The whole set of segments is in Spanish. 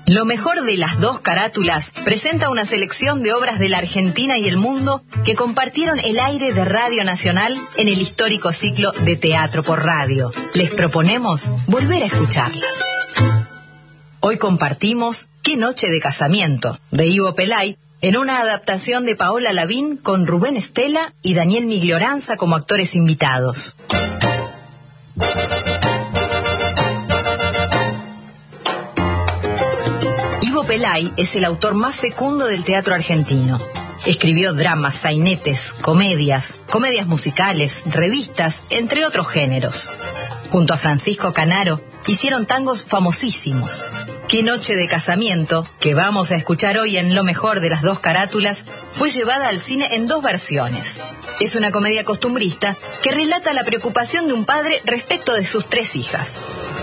Lo mejor de las dos carátulas presenta una selección de obras de la Argentina y el mundo que compartieron el aire de Radio Nacional en el histórico ciclo de Teatro por Radio. Les proponemos volver a escucharlas. Hoy compartimos Qué noche de casamiento, de Ivo Pelay, en una adaptación de Paola Lavín con Rubén Estela y Daniel Miglioranza como actores invitados. Ivo Pelay es el autor más fecundo del teatro argentino. Escribió dramas, sainetes, comedias musicales, revistas, entre otros géneros. Junto a Francisco Canaro, hicieron tangos famosísimos. Qué noche de casamiento, que vamos a escuchar hoy en Lo mejor de las dos carátulas, fue llevada al cine en dos versiones. Es una comedia costumbrista que relata la preocupación de un padre respecto de sus 3 hijas.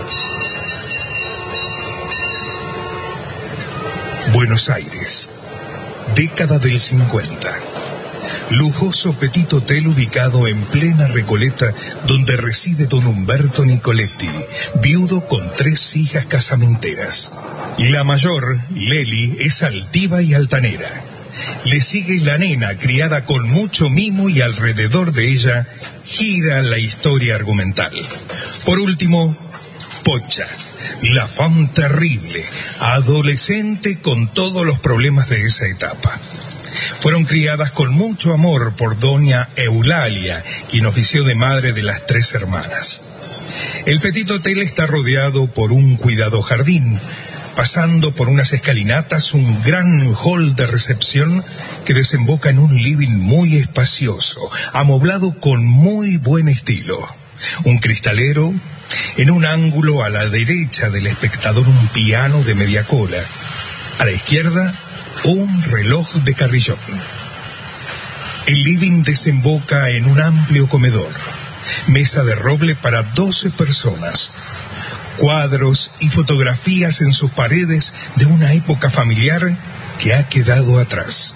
Buenos Aires, década del 50. Lujoso petit hotel ubicado en plena Recoleta, donde reside don Humberto Nicoletti, viudo con 3 hijas casamenteras. La mayor, Leli, es altiva y altanera. Le sigue la nena, criada con mucho mimo, y alrededor de ella gira la historia argumental. Por último, Pocha, la femme terrible, adolescente con todos los problemas de esa etapa. Fueron criadas con mucho amor por doña Eulalia, quien ofició de madre de las 3 hermanas. El petit hotel está rodeado por un cuidado jardín, pasando por unas escalinatas un gran hall de recepción que desemboca en un living muy espacioso, amoblado con muy buen estilo. Un cristalero, en un ángulo a la derecha del espectador un piano de media cola, a la izquierda un reloj de carrillón. El living desemboca en un amplio comedor, mesa de roble para 12 personas, cuadros y fotografías en sus paredes de una época familiar que ha quedado atrás.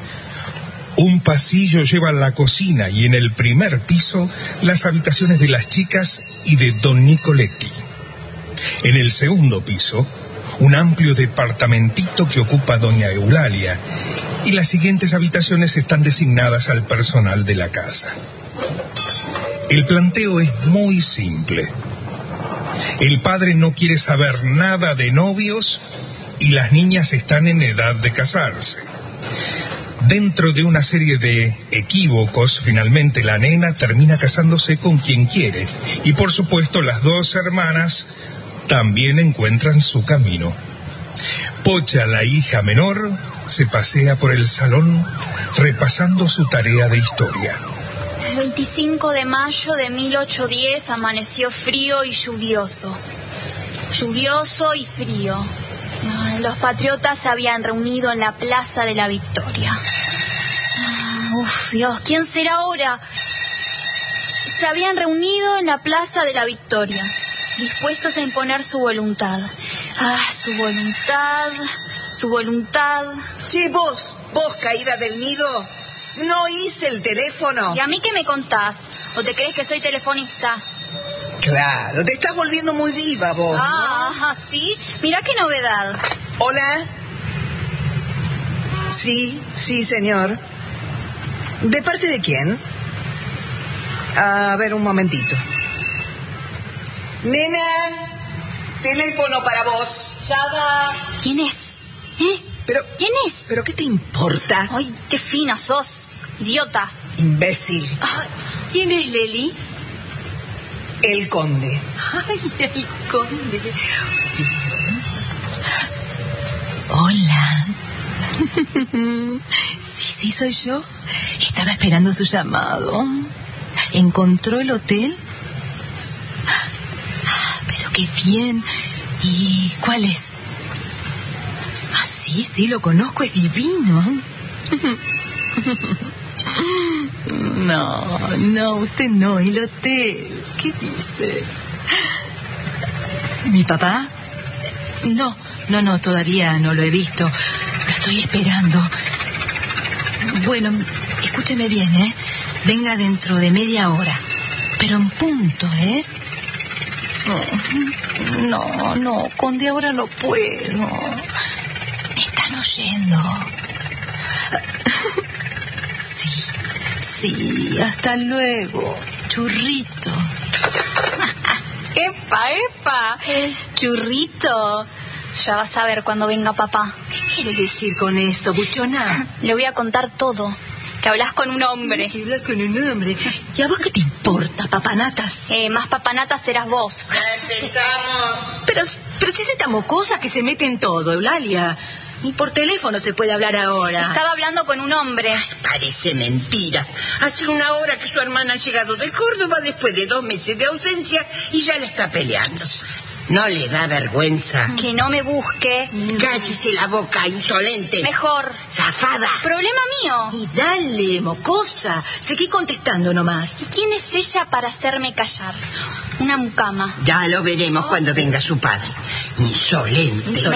Un pasillo lleva a la cocina y en el primer piso las habitaciones de las chicas y de don Nicoletti. En el segundo piso, un amplio departamentito que ocupa doña Eulalia, y las siguientes habitaciones están designadas al personal de la casa. El planteo es muy simple. El padre no quiere saber nada de novios y las niñas están en edad de casarse. Dentro de una serie de equívocos, finalmente la nena termina casándose con quien quiere, y por supuesto las 2 hermanas también encuentran su camino. Pocha, la hija menor, se pasea por el salón repasando su tarea de historia. El 25 de mayo de 1810 amaneció frío y lluvioso. Lluvioso y frío. Los patriotas se habían reunido en la Plaza de la Victoria. Dios, ¿quién será ahora? Se habían reunido en la Plaza de la Victoria, dispuestos a imponer su voluntad. Su voluntad, su voluntad. Che, vos caída del nido, ¿no hice el teléfono? ¿Y a mí qué me contás? ¿O te crees que soy telefonista? Claro, te estás volviendo muy diva vos, ¿no? ¿Sí? Mirá qué novedad. Hola. Sí, señor. ¿De parte de quién? A ver, un momentito. Nena, teléfono para vos. Ya va. ¿Quién es? Pero, ¿quién es? ¿Pero qué te importa? Ay, qué fina sos, idiota. Imbécil. ¿Quién es Leli? El conde. Ay, el conde. Hola. Sí, soy yo. Estaba esperando su llamado. ¿Encontró el hotel? Pero qué bien. ¿Y cuál es? Sí, lo conozco, es divino. No, usted no, el hotel. ¿Qué dice? ¿Mi papá? No, todavía no lo he visto. Lo estoy esperando. Bueno, escúcheme bien, Venga dentro de media hora. Pero en punto, No, Conde, ahora no puedo. Me están oyendo. Sí, hasta luego, churrito. ¡Epa! Churrito. Ya vas a ver cuando venga papá. ¿Qué quiere decir con eso, buchona? Le voy a contar todo. Que hablas con un hombre. Que hablas con un hombre. ¿Y a vos qué te importa, papanatas? Más papanatas serás vos. Ya empezamos. Pero si es esta mocosa que se mete en todo, Eulalia. Ni por teléfono se puede hablar ahora. Estaba hablando con un hombre. Parece mentira. Hace una hora que su hermana ha llegado de Córdoba después de 2 meses de ausencia y ya la está peleando. ¿No le da vergüenza? Que no me busque. Cállese la boca, insolente. Mejor. Zafada. Problema mío. Y dale, mocosa. Seguí contestando nomás. ¿Y quién es ella para hacerme callar? Una mucama. Ya lo veremos cuando venga su padre. Insolente.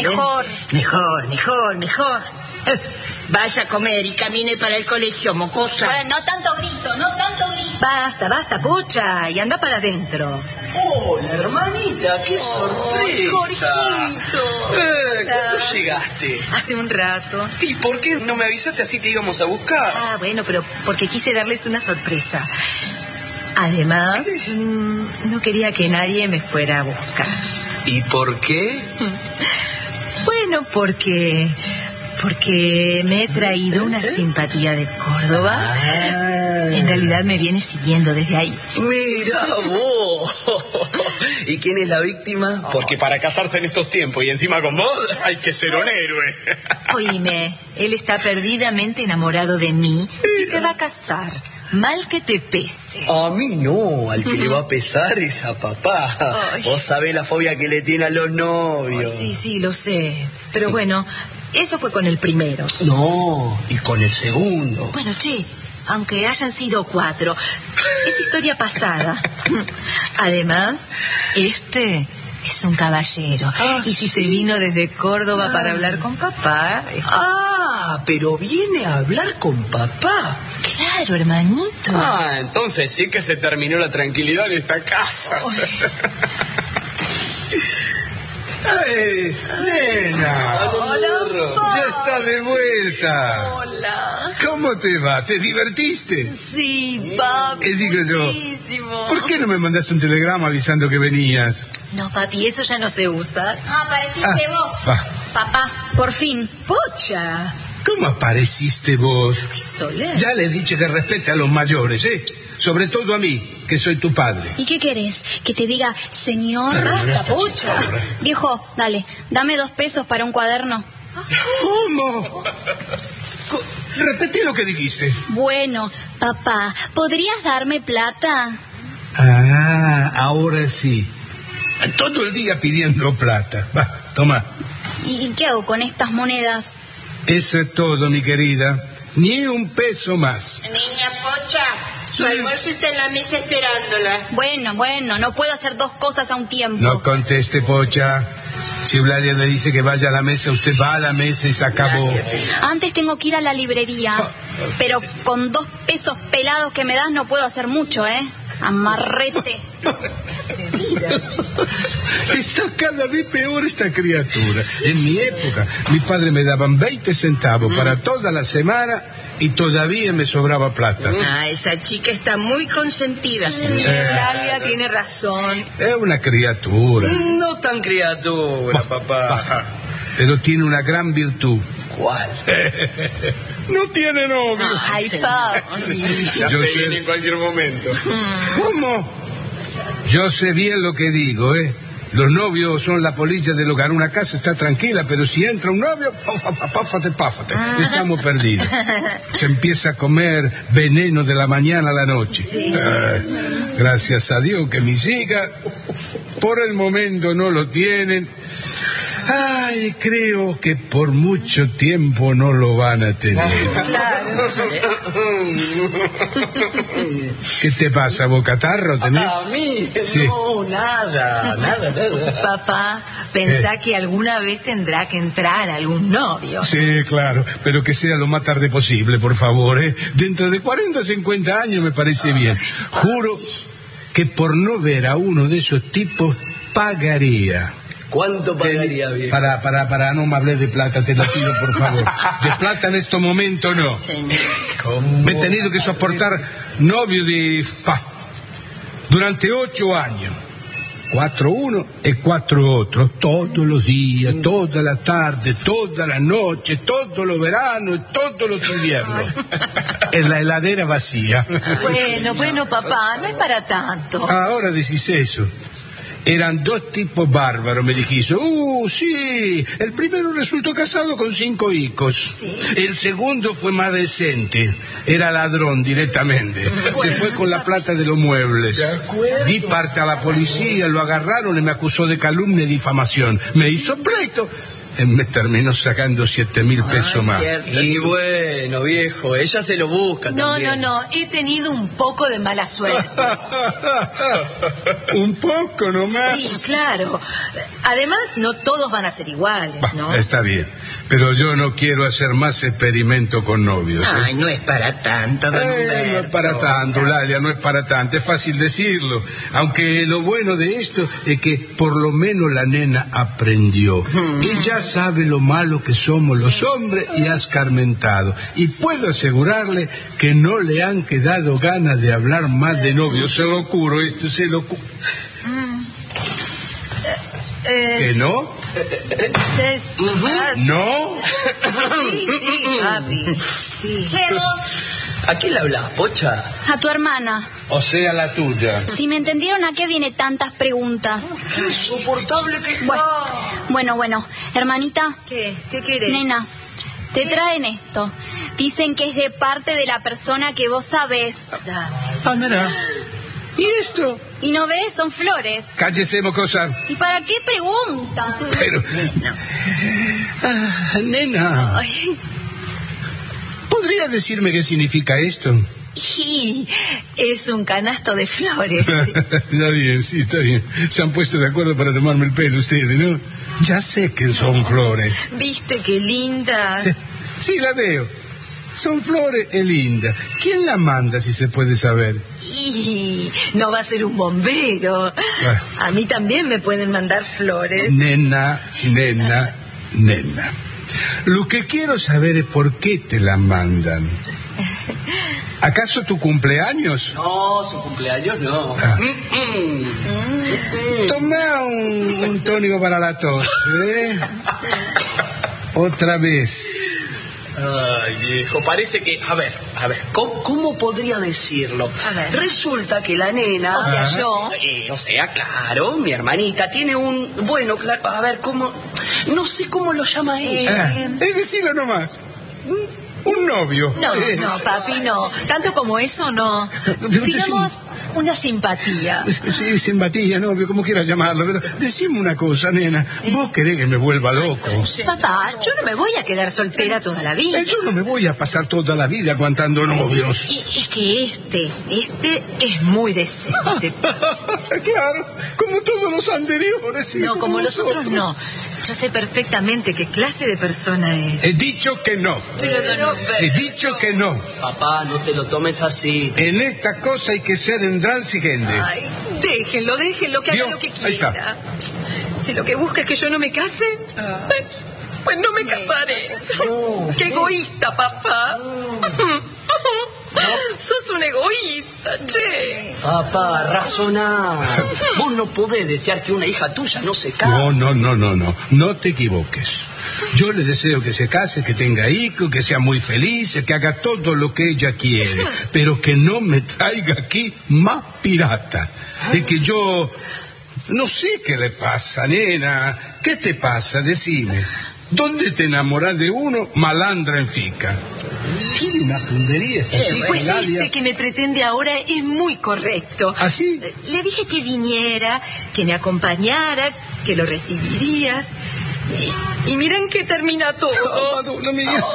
Mejor. Vaya a comer y camine para el colegio, mocosa. Bueno, no tanto grito. Basta, pocha. Y anda para adentro. Hola, hermanita, qué sorpresa. Jorgito. ¿Cuándo llegaste? Hace un rato. ¿Y por qué no me avisaste así te íbamos a buscar? Bueno, pero porque quise darles una sorpresa. Además, no quería que nadie me fuera a buscar. ¿Y por qué? Bueno, porque me he traído una simpatía de Córdoba. En realidad me viene siguiendo desde ahí. Mira vos. ¿Y quién es la víctima? Porque para casarse en estos tiempos y encima con vos hay que ser un héroe. Oíme, él está perdidamente enamorado de mí y se va a casar. Mal que te pese. A mí no, al que le va a pesar es a papá. Vos sabés la fobia que le tiene a los novios. Sí, lo sé. Pero bueno, eso fue con el primero. No, y con el segundo. Bueno, aunque hayan sido 4, es historia pasada. Además, este es un caballero. Y si se vino desde Córdoba para hablar con papá... pero viene a hablar con papá. Claro, hermanito. Entonces sí que se terminó la tranquilidad en esta casa. ¡Ay, nena! Hola, ¡Ya está de vuelta! Hola. ¿Cómo te va? ¿Te divertiste? Sí, papi. Digo yo, muchísimo. ¿por qué no me mandaste un telegrama avisando que venías? No, papi, eso ya no se usa. Apareciste vos. Papá, por fin. Pocha. ¿Cómo apareciste vos? Soler. Ya le he dicho que respete a los mayores, ¿eh? Sobre todo a mí, que soy tu padre. ¿Y qué querés? ¿Que te diga señor? Basta, pocha. Viejo, dale, dame 2 pesos para un cuaderno. ¿Cómo? Repetí lo que dijiste. Bueno, papá, ¿podrías darme plata? Ahora sí. Todo el día pidiendo plata. Va, toma. ¿Y qué hago con estas monedas? Eso es todo, mi querida. Ni un peso más. Niña Pocha, su almuerzo está en la mesa esperándola. Bueno, no puedo hacer 2 cosas a un tiempo. No conteste, Pocha. Si Eulalia le dice que vaya a la mesa, usted va a la mesa y se acabó. Antes tengo que ir a la librería. Pero con 2 pesos pelados que me das no puedo hacer mucho, ¿eh? Amarrete. Está cada vez peor esta criatura. En mi época, mi padre me daban 20 centavos para toda la semana y todavía me sobraba plata. Esa chica está muy consentida, señor. Eulalia tiene razón. Es una criatura. No tan criatura, papá. Pero tiene una gran virtud. ¿Cuál? No tiene novio. Ay, papi. Ya Yo se sé. viene en cualquier momento. ¿Cómo? Yo sé bien lo que digo, ¿eh? Los novios son la polilla del hogar. Una casa está tranquila, pero si entra un novio, páfate. Estamos perdidos. Se empieza a comer veneno de la mañana a la noche. Gracias a Dios que mis hijas, por el momento, no lo tienen. Ay, creo que por mucho tiempo no lo van a tener. Claro. ¿Qué te pasa, bocatarro? ¿Tenés? A mí, Sí. no, nada. Papá, pensá que alguna vez tendrá que entrar algún novio. Sí, claro, pero que sea lo más tarde posible, por favor, ¿eh? Dentro de 40, 50 años me parece bien. Juro que por no ver a uno de esos tipos pagaría. ¿Cuánto pagaría, viejo? Para, no me hables de plata, te lo pido, por favor. De plata en este momento no. Me he tenido que soportar novio durante 8 años. 4 uno y 4 otros, todos los días, toda la tarde, toda la noche, todos los veranos, todos los inviernos. En la heladera vacía. Bueno, papá, no es para tanto. Ahora decís eso. Eran 2 tipos bárbaros, me dijiste. Sí. El primero resultó casado con 5 hijos. Sí. El segundo fue más decente. Era ladrón directamente. Se fue con la plata de los muebles. Di parte a la policía, lo agarraron y me acusó de calumnia y difamación. Me hizo pleito. Me terminó sacando 7.000 pesos más. Y bueno, viejo, ella se lo busca también. No, he tenido un poco de mala suerte. Un poco nomás. Sí, claro. Además, no todos van a ser iguales, ¿no? Está bien, pero yo no quiero hacer más experimento con novios. Ay, no es para tanto, don Humberto. No es para tanto, Lalia, no es para tanto. Es fácil decirlo. Aunque lo bueno de esto es que por lo menos la nena aprendió. Ella sabe lo malo que somos los hombres y ha escarmentado. Y puedo asegurarle que no le han quedado ganas de hablar más de novio. Se lo juro, se lo juro. ¿Que no? ¿No? Sí, papi. Sí. Che, vos, ¿A quién le hablas, Pocha? a tu hermana. O sea, la tuya. Si me entendieron, ¿a qué viene tantas preguntas? ¡Qué insoportable que está! Bueno, hermanita. ¿Qué querés? Nena, te traen esto. Dicen que es de parte de la persona que vos sabés. Mira. ¿Y esto? ¿Y no ves? Son flores. Cállese, mocosa. ¿Y para qué preguntan? Pero... nena. Ay. ¿Podría decirme qué significa esto? Y es un canasto de flores. Está bien, sí, está bien. Se han puesto de acuerdo para tomarme el pelo ustedes, ¿no? Ya sé que son flores. ¿Viste qué lindas? Sí, la veo. Son flores lindas. ¿Quién la manda, si se puede saber? Y no va a ser un bombero. A mí también me pueden mandar flores. Nena. Lo que quiero saber es por qué te la mandan. ¿Acaso tu cumpleaños? No, su cumpleaños no. Toma un tónico para la tos, ¿eh? Otra vez. Ay, viejo, parece que... A ver, ¿Cómo podría decirlo? A ver. Resulta que la nena... O sea, yo... o sea, claro, mi hermanita tiene un... Bueno, claro, a ver, ¿cómo...? No sé cómo lo llama ella. Es decirlo nomás. Un novio. No, papi, no. Tanto como eso, no. Digamos, una simpatía. Sí, simpatía, novio, como quieras llamarlo. Pero decime una cosa, nena. ¿Vos querés que me vuelva loco? Papá, yo no me voy a quedar soltera toda la vida. Yo no me voy a pasar toda la vida aguantando novios. Y es que este es muy decente. Claro, como todos los anteriores. ¿Sí? No, como los otros no. Yo sé perfectamente qué clase de persona es. He dicho que no. He dicho que no. Papá, no te lo tomes así. En esta cosa hay que ser intransigente. Ay, déjenlo, que haga lo que quiera. Ahí está. Si lo que busca es que yo no me case, pues no me casaré. ¡Qué egoísta, papá! Sos un egoísta, che. Papá, razoná. Vos no podés desear que una hija tuya no se case. No te equivoques. Yo le deseo que se case, que tenga hijos, que sea muy feliz, que haga todo lo que ella quiere, pero que no me traiga aquí más piratas. De que yo... No sé qué le pasa, nena. ¿Qué te pasa? Decime. ¿Dónde te enamoras de uno, malandra en fica? Tiene una puntería esta chica, Pues Lalia. que me pretende ahora es muy correcto. ¿Ah, sí? Le dije que viniera, que me acompañara, que lo recibirías. Y miren que termina todo. No me digas.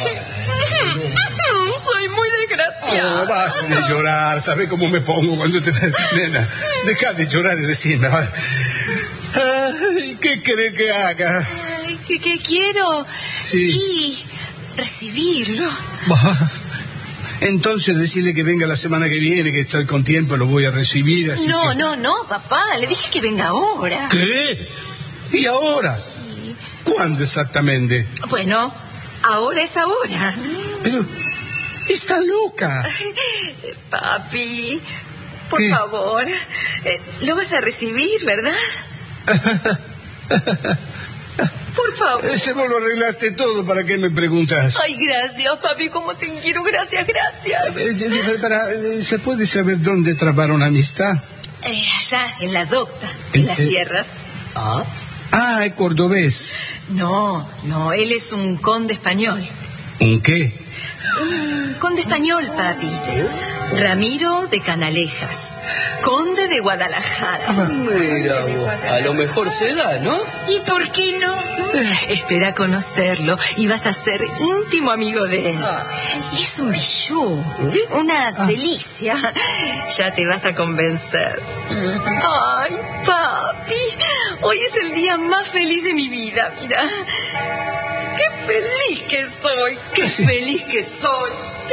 Soy muy desgraciada. No, basta de llorar. ¿Sabes cómo me pongo cuando te... Nena, deja de llorar y decirme. Ay, ¿qué crees que haga? Ay, ¿qué quiero? Sí. Y recibirlo. Entonces decirle que venga la semana que viene, que estoy con tiempo, lo voy a recibir, así No, papá, le dije que venga ahora. ¿Qué? ¿Y ahora? Sí. ¿Cuándo exactamente? Bueno, ahora es ahora. Pero está loca. Papi, por ¿Qué? favor, lo vas a recibir, ¿verdad? Por favor. Ese vos lo arreglaste todo, ¿para qué me preguntas? Ay, gracias, papi, cómo te quiero, gracias. ¿Se puede saber dónde trabaron amistad? Allá, en la docta, en las sierras. Es cordobés. No, él es un conde español. ¿Un qué? Un conde español, papi. Ramiro de Canalejas, conde de Guadalajara. Mira vos, a lo mejor se da, ¿no? ¿Y por qué no? Espera conocerlo y vas a ser íntimo amigo de él. Es un bijú, una delicia. Ya te vas a convencer. Ay, papi, hoy es el día más feliz de mi vida, mira. ¡Qué feliz que soy! ¡Qué feliz que soy!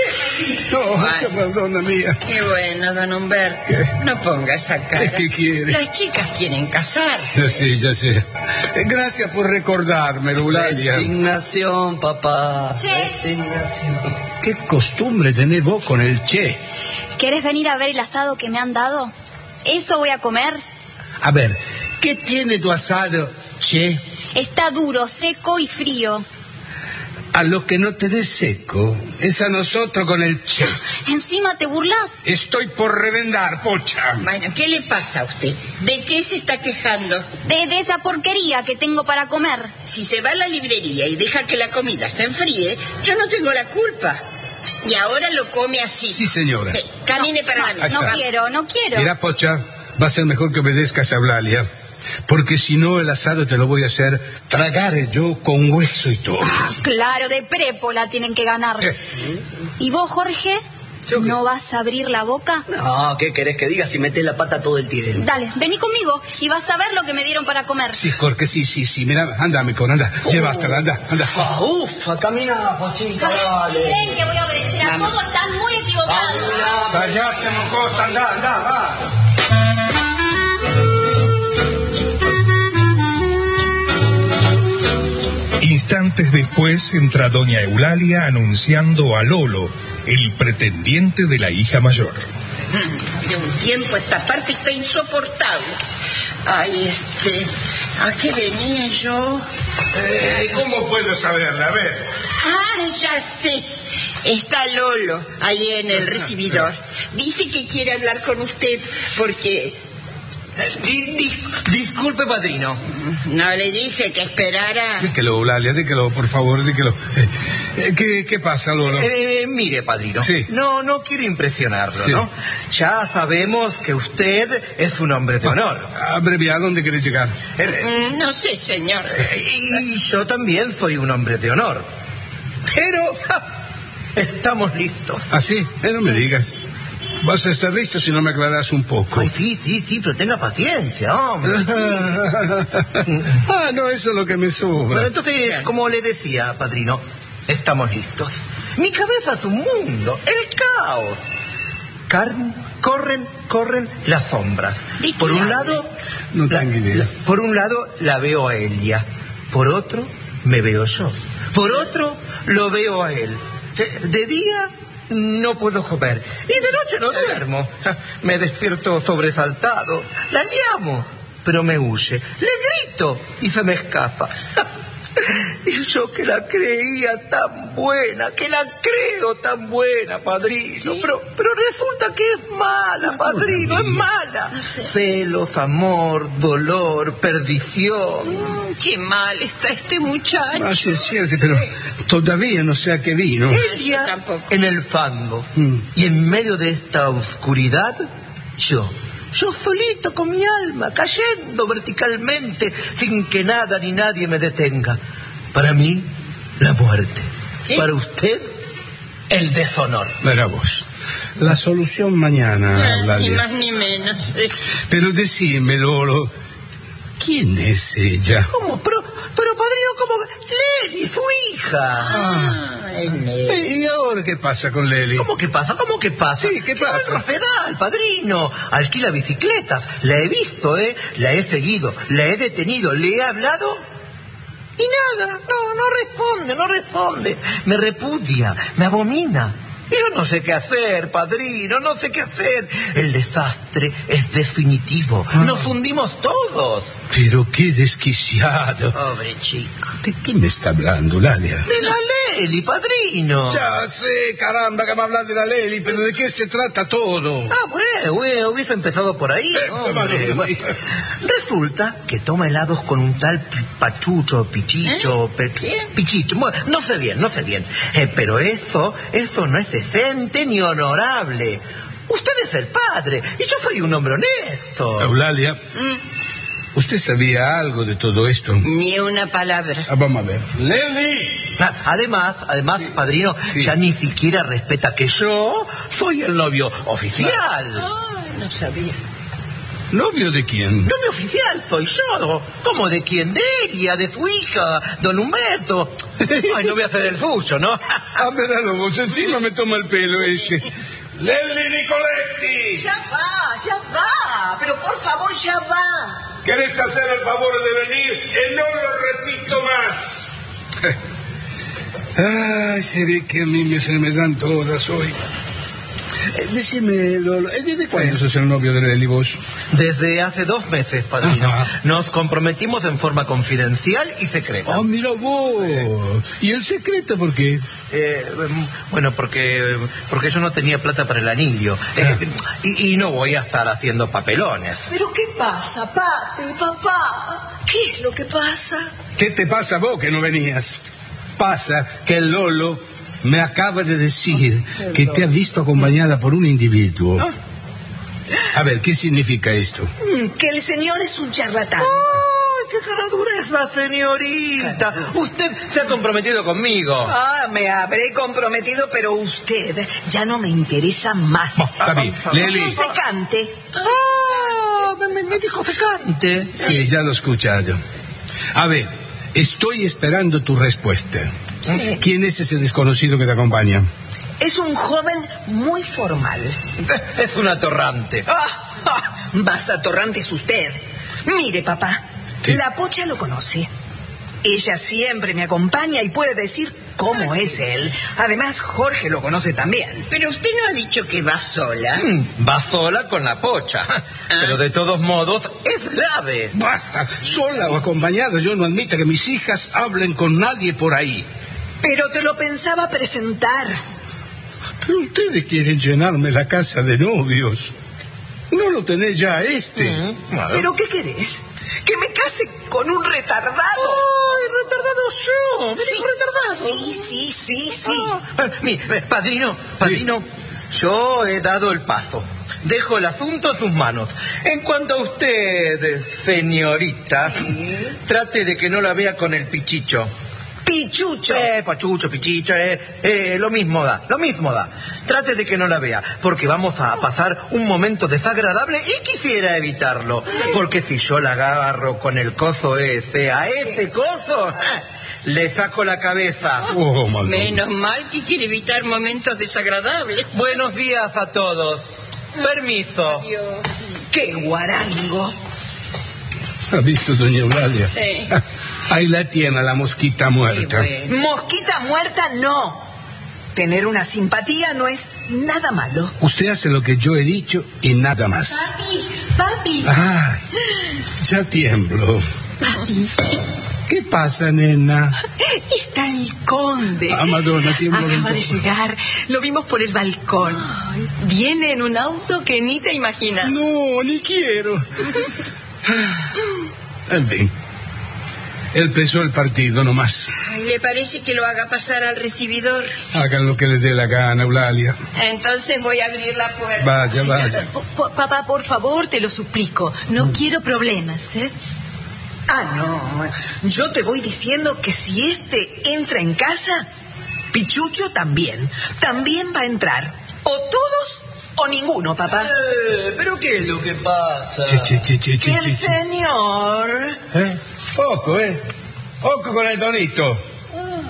Perdona mía. Qué bueno, don Humberto. No ponga esa cara. ¿Qué quiere? Las chicas quieren casarse. Ya sé. Gracias por recordármelo, Eulalia. Resignación, papá. Che. Resignación. ¿Qué costumbre tenés vos con el che? ¿Querés venir a ver el asado que me han dado? ¿Eso voy a comer? A ver, ¿qué tiene tu asado, che? Está duro, seco y frío. A lo que no te dé seco, es a nosotros con el che. ¿Encima te burlas? Estoy por revendar, pocha. Bueno, ¿qué le pasa a usted? ¿De qué se está quejando? De esa porquería que tengo para comer. Si se va a la librería y deja que la comida se enfríe, yo no tengo la culpa. Y ahora lo come así. Sí, señora. Camine para la mesa. No quiero. Mira, pocha, va a ser mejor que obedezcas a Eulalia. Porque si no, el asado te lo voy a hacer tragar yo con hueso y todo. Claro, de prépola tienen que ganar. ¿Y vos, Jorge? ¿No vas a abrir la boca? No, ¿qué querés que diga si metés la pata todo el tiempo? Dale, vení conmigo y vas a ver lo que me dieron para comer. Sí, Jorge, sí. Mira, anda, anda. Llévatela, anda. Ufa, camina, pochita, Si dale. creen que voy a obedecer a todo, están muy equivocados. Callate, mocosa, anda, va. Instantes después entra doña Eulalia anunciando a Lolo, el pretendiente de la hija mayor. De un tiempo esta parte está insoportable. Ay, ¿a qué venía yo? ¿Cómo puedo saberla? A ver. Ya sé. Está Lolo ahí en el recibidor. Dice que quiere hablar con usted porque... Disculpe, padrino. No le dije que esperara. Dígelo, Eulalia, por favor, dígelo. ¿Qué pasa, Lolo? Mire, padrino. Sí. No quiero impresionarlo, Sí. ¿no? Ya sabemos que usted es un hombre de honor. Abrevia, ¿a dónde querés llegar? No sé, señor. Y yo también soy un hombre de honor. Pero estamos listos. ¿Ah, sí? No me digas. Vas a estar listo si no me aclaras un poco. Ay, sí, pero tenga paciencia, hombre. No, eso es lo que me sobra. Bueno, entonces, como le decía, padrino, estamos listos. Mi cabeza es un mundo, el caos. Corren las sombras. ¿De qué Por un habla? lado... No tengo idea. Por un lado la veo a Elia. Por otro, me veo yo. Por otro, lo veo a él. De día... no puedo comer. Y de noche no duermo. Me despierto sobresaltado. La llamo, pero me huye. Le grito y se me escapa. Y yo que la creía tan buena, que la creo tan buena, padrino. ¿Sí? Pero resulta que es mala, padrino, es mala. Celos, amor, dolor, perdición. Qué mal está este muchacho. Sí, es cierto, pero todavía no sé a qué vino. Ella tampoco. en el fango. Y en medio de esta oscuridad, yo solito con mi alma, cayendo verticalmente, sin que nada ni nadie me detenga. Para mí, la muerte. ¿Qué? Para usted, el deshonor. Verá vos. La solución mañana, Ni Eulalia. más ni menos. Pero decime, Lolo, ¿quién es ella? ¿Cómo? Pero padrino, ¿cómo? Leli, su hija. ¿Y ahora qué pasa con Leli? ¿Cómo que pasa? ¿Cómo que pasa? Sí, ¿qué pasa? No se da, el padrino. Alquila bicicletas. La he visto, La he seguido, la he detenido, le he hablado. Y nada, no responde. Me repudia, me abomina. Y yo no sé qué hacer, padrino, no sé qué hacer. El desastre es definitivo. Nos fundimos todos. Pero qué desquiciado. Pobre chico. ¿De qué me está hablando, Lalia? De la Leli, padrino. Ya sé, caramba, que me hablas de la Leli, pero ¿de qué se trata todo? Bueno, hubiese empezado por ahí, hombre. Bueno, resulta que toma helados con un tal Pachucho, Pichicho, Pichito. Bueno, no sé bien. Pero eso no es decente ni honorable. Usted es el padre y yo soy un hombre honesto. Eulalia, ¿usted sabía algo de todo esto? Ni una palabra. Vamos a ver. ¡Leli! Además, padrino, sí, ya ni siquiera respeta que yo soy el novio oficial. No sabía. ¿Novio de quién? Novio oficial soy yo. ¿Cómo de quién? De ella, de su hija, don Humberto. Ay, no voy a hacer el fucho, ¿no? Míralo vos, encima me toma el pelo este. ¡Leli Nicoletti! Ya va, pero por favor, ya va. ¿Querés hacer el favor de venir? No lo repito más. Ay, se ve que a mí se me dan todas hoy. Decime, Lolo, ¿desde cuándo sos el novio de Leli vos? Desde hace 2 meses, padrino. Ajá. Nos comprometimos en forma confidencial y secreta. Oh, mira vos. ¿Y el secreto por qué? Bueno, porque yo no tenía plata para el anillo. Y no voy a estar haciendo papelones. ¿Pero qué pasa, papi, papá? ¿Qué es lo que pasa? ¿Qué te pasa vos que no venías? Pasa que el Lolo me acaba de decir que te ha visto acompañada por un individuo. A ver, ¿qué significa esto? Que el señor es un charlatán. ¡Ay, qué cara dureza, señorita! Usted se ha comprometido conmigo. Me habré comprometido, pero usted ya no me interesa más. Está bien, Leli. Es un secante. Me dijo secante. Sí, ya lo he escuchado. A ver, estoy esperando tu respuesta. Sí. ¿Quién es ese desconocido que te acompaña? Es un joven muy formal. Es un atorrante. Más atorrante es usted. Mire, papá, sí, la Pocha lo conoce. Ella siempre me acompaña y puede decir cómo es él. Además, Jorge lo conoce también. Pero usted no ha dicho que va sola. Va sola con la Pocha. Pero de todos modos, es grave. Basta, sola o acompañada, yo no admito que mis hijas hablen con nadie por ahí. Pero te lo pensaba presentar. Pero ustedes quieren llenarme la casa de novios. ¿No lo tenés ya a este? ¿Pero qué querés? ¿Que me case con un retardado? ¡Ay, retardado yo! ¿Me dijo retardado? Sí. Mire, padrino, yo he dado el paso. Dejo el asunto en sus manos. En cuanto a usted, señorita, trate de que no la vea con el Pichicho. Pichucho. Pachucho, Pichicho, lo mismo da. Trate de que no la vea, porque vamos a pasar un momento desagradable y quisiera evitarlo. Porque si yo la agarro con el coso ese, a ese coso, le saco la cabeza. Menos mal que quiere evitar momentos desagradables. Buenos días a todos. Permiso. Adiós. ¡Qué guarango! ¿Ha visto, doña Eulalia? Sí. Ahí la tiene, la mosquita muerta. Bueno. Mosquita muerta, no. Tener una simpatía no es nada malo. Usted hace lo que yo he dicho y nada más. Papi. Ay, ya tiemblo. Papi. ¿Qué pasa, nena? Está el conde. Madonna, tiemblo. Acaba de llegar. Lo vimos por el balcón. Viene en un auto que ni te imaginas. No, ni quiero. En fin. Él empezó el partido nomás. Ay, ¿le parece que lo haga pasar al recibidor? Hagan lo que les dé la gana, Eulalia. Entonces voy a abrir la puerta. Vaya. Papá, por favor, te lo suplico. No quiero problemas, ¿eh? No. Yo te voy diciendo que si este entra en casa, Pichucho también. También va a entrar. O todos o ninguno, papá. ¿Pero qué es lo que pasa? Que el señor... Ojo con el tonito.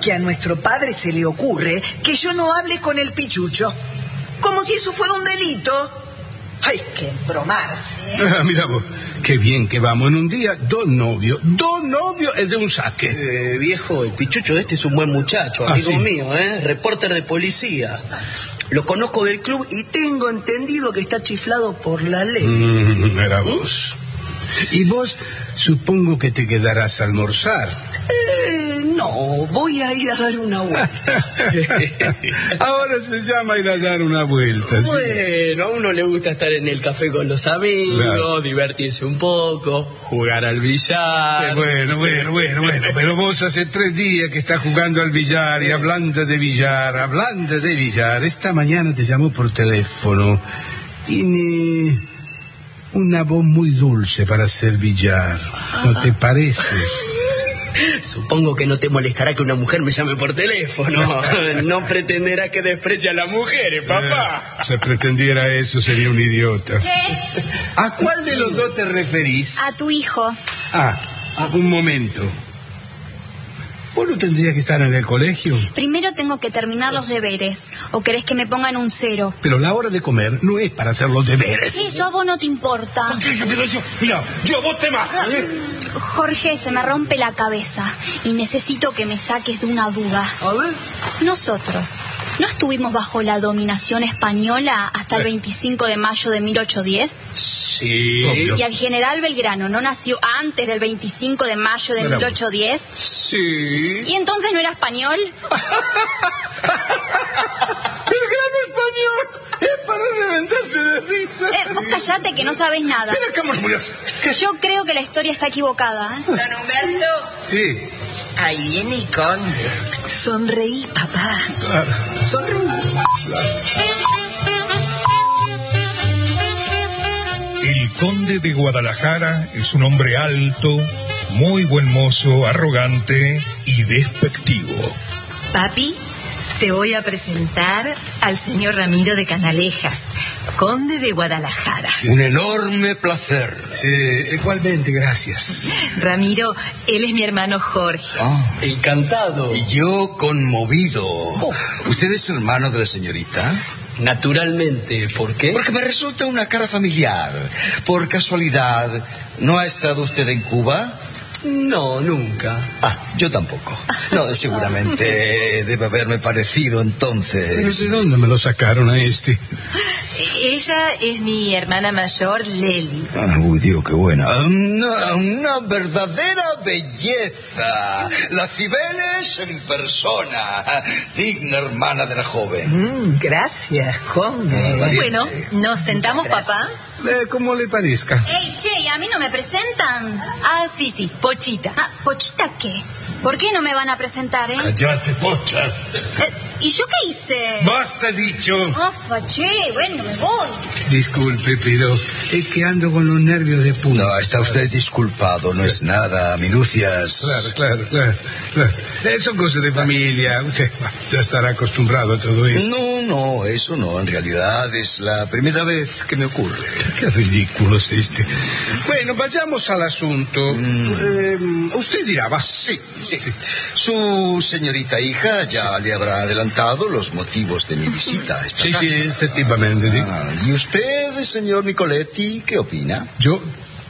que a nuestro padre se le ocurre que yo no hable con el Pichucho? Como si eso fuera un delito. Hay que embromarse, ¿eh? Mira vos, qué bien que vamos en un día. Dos novios es de un saque. Viejo, el Pichucho este es un buen muchacho, amigo ¿sí? mío, reporter de policía. Lo conozco del club y tengo entendido que está chiflado por la ley. Mira vos. Y vos, supongo que te quedarás a almorzar. No, voy a ir a dar una vuelta. Ahora se llama ir a dar una vuelta. ¿Sí? Bueno, a uno le gusta estar en el café con los amigos, claro, divertirse un poco, jugar al billar. Bueno, pero vos hace 3 días que estás jugando al billar y hablando de billar. Esta mañana te llamó por teléfono. Tiene una voz muy dulce para hacer billar, ¿no te parece? Supongo que no te molestará que una mujer me llame por teléfono. No pretenderá que desprecie a las mujeres, papá. Si pretendiera eso, sería un idiota. Che, ¿A cuál de los dos te referís? a tu hijo. Un momento. ¿Vos no tendrías que estar en el colegio? Primero tengo que terminar los deberes. ¿O querés que me pongan un 0? Pero la hora de comer no es para hacer los deberes. Eso a vos no te importa. Pero yo vos te mato, Jorge, se me rompe la cabeza y necesito que me saques de una duda. A ver. Nosotros, ¿no estuvimos bajo la dominación española hasta el 25 de mayo de 1810? Sí. Obvio. ¿Y el general Belgrano no nació antes del 25 de mayo de 1810? Sí. ¿Y entonces no era español? Belgrano español. Es para reventarse de risa. Vos callate que no sabes nada. Yo creo que la historia está equivocada, ¿eh? Don Humberto. Sí. Ahí viene el conde. Sonreí, papá. Claro. Sonreí. El conde de Guadalajara es un hombre alto, muy buen mozo, arrogante y despectivo. Papi, te voy a presentar al señor Ramiro de Canalejas, conde de Guadalajara. Un enorme placer. Sí, igualmente, gracias. Ramiro, él es mi hermano Jorge. Encantado. Y yo conmovido. ¿Usted es hermano de la señorita? Naturalmente, ¿por qué? Porque me resulta una cara familiar. Por casualidad, ¿no ha estado usted en Cuba? No, nunca. Yo tampoco. No, seguramente debe haberme parecido entonces. ¿De dónde me lo sacaron a este? Ella es mi hermana mayor, Leli. Uy, Dios, qué buena. Una verdadera belleza. La Cibeles en persona. Digna hermana de la joven. Gracias, conde. Bueno, ¿nos sentamos, papá? Como le parezca. Ey, che, ¿y a mí no me presentan? Sí, Pochita. ¿Pochita qué? ¿Por qué no me van a presentar, Cállate, Pocha. ¿Y yo qué hice? Basta, dicho. Che, bueno, me voy. Disculpe, pero es que ando con los nervios de punta. No, está usted disculpado, no es nada. Minucias. Claro. Son cosas de familia. Usted ya estará acostumbrado a todo eso. No, eso no. En realidad es la primera vez que me ocurre. Qué ridículo es este. Bueno, vayamos al asunto. Usted dirá, va. Sí. Su señorita hija ya le habrá adelantado los motivos de mi visita a esta casa. Sí, efectivamente, sí. ¿Y usted, señor Nicoletti, qué opina? Yo...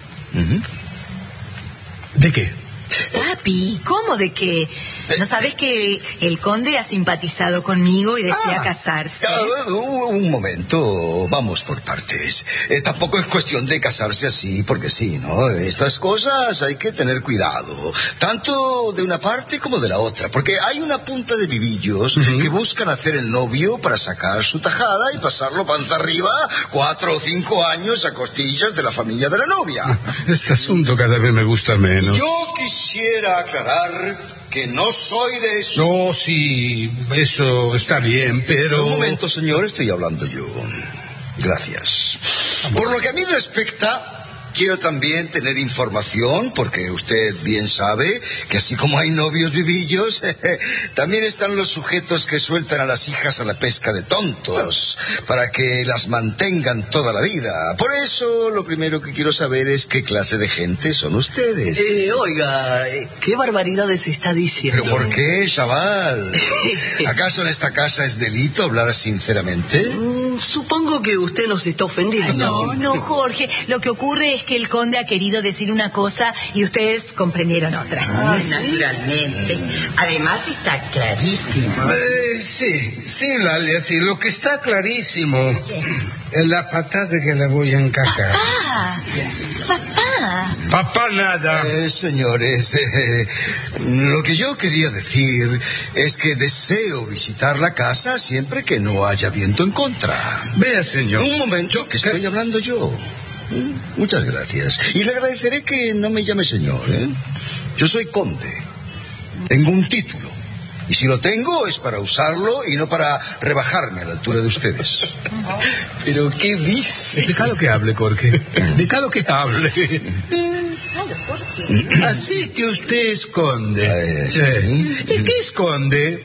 ¿De qué? Papi, ¿cómo de qué? ¿No sabes que el conde ha simpatizado conmigo y desea casarse? Un momento, vamos por partes. Tampoco es cuestión de casarse así porque sí, ¿no? Estas cosas hay que tener cuidado, tanto de una parte como de la otra, porque hay una punta de vivillos que buscan hacer el novio para sacar su tajada y pasarlo panza arriba 4 o 5 años a costillas de la familia de la novia. Este asunto cada vez me gusta menos. Yo quisiera aclarar que no soy de eso. No, sí, eso está bien, pero... Un momento, señor, estoy hablando yo. Gracias. Por lo que a mí respecta, quiero también tener información, porque usted bien sabe que así como hay novios vivillos, también están los sujetos que sueltan a las hijas a la pesca de tontos, para que las mantengan toda la vida. Por eso, lo primero que quiero saber es qué clase de gente son ustedes. Oiga, ¿qué barbaridades está diciendo? ¿Pero por qué, chaval? ¿Acaso en esta casa es delito hablar sinceramente? Supongo que usted nos está ofendiendo. No, Jorge. Lo que ocurre es que el conde ha querido decir una cosa y ustedes comprendieron otra. Naturalmente. Además está clarísimo. Sí, Lalia, sí. Lo que está clarísimo es la patada que le voy a encajar. Papá, nada. Señores, lo que yo quería decir es que deseo visitar la casa siempre que no haya viento en contra. Vea, señor. Un momento, que estoy hablando yo. Muchas gracias. Y le agradeceré que no me llame señor, ¿eh? Yo soy conde. Tengo un título. Y si lo tengo es para usarlo y no para rebajarme a la altura de ustedes. ¿Pero qué dice? Déjalo que hable, Jorge. Déjalo que hable. Así que usted es conde. ¿Y qué es conde?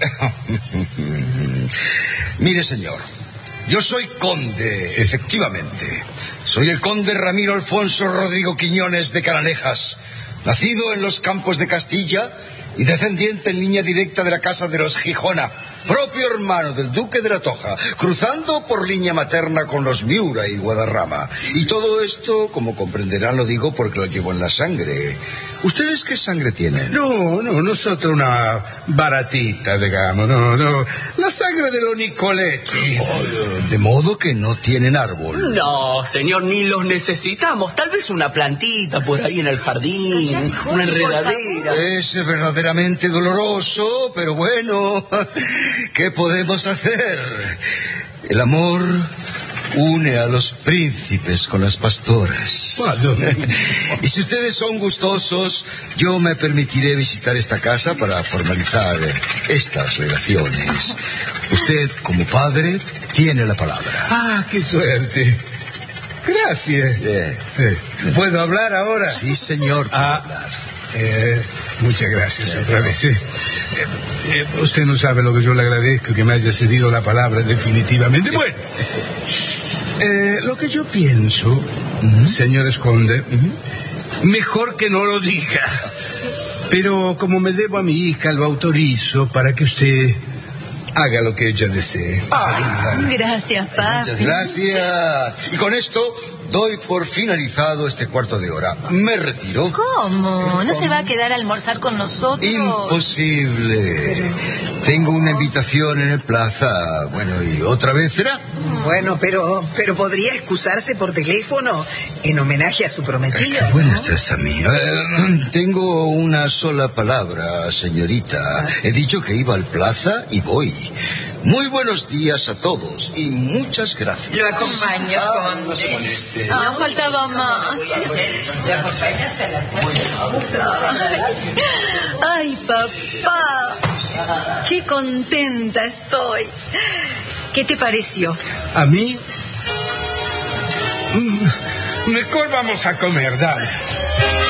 Mire, señor, yo soy conde, sí. Efectivamente. Soy el conde Ramiro Alfonso Rodrigo Quiñones de Caranejas, nacido en los campos de Castilla y descendiente en línea directa de la casa de los Gijona, propio hermano del duque de la Toja, cruzando por línea materna con los Miura y Guadarrama. Y todo esto, como comprenderán, lo digo porque lo llevo en la sangre. ¿Ustedes qué sangre tienen? No, nosotros una baratita, digamos, no. La sangre de los Nicoletti. De modo que no tienen árbol. No, señor, ni los necesitamos. Tal vez una plantita por ahí en el jardín, una enredadera. Es verdaderamente doloroso, pero bueno, ¿qué podemos hacer? El amor une a los príncipes con las pastoras. Y si ustedes son gustosos, yo me permitiré visitar esta casa para formalizar estas relaciones. Usted, como padre, tiene la palabra. ¡Qué suerte! Gracias. ¿Puedo hablar ahora? Sí, señor. Muchas gracias otra vez. Usted no sabe lo que yo le agradezco, que me haya cedido la palabra definitivamente. Bueno, lo que yo pienso, señores conde, mejor que no lo diga. Pero como me debo a mi hija, lo autorizo para que usted haga lo que ella desee. Gracias, papi. Muchas gracias. Y con esto doy por finalizado este cuarto de hora. Me retiro. ¿Cómo? ¿No se va a quedar a almorzar con nosotros? Imposible. Tengo una invitación en el plaza. Bueno, ¿y otra vez será? Bueno, pero podría excusarse por teléfono en homenaje a su prometida. Qué buena está esta mía. Tengo una sola palabra, señorita. He dicho que iba al plaza y voy. Muy buenos días a todos y muchas gracias. Lo acompaño con... No se moleste. Faltaba más. Ay, papá. Qué contenta estoy. ¿Qué te pareció? A mí... mejor vamos a comer, dale.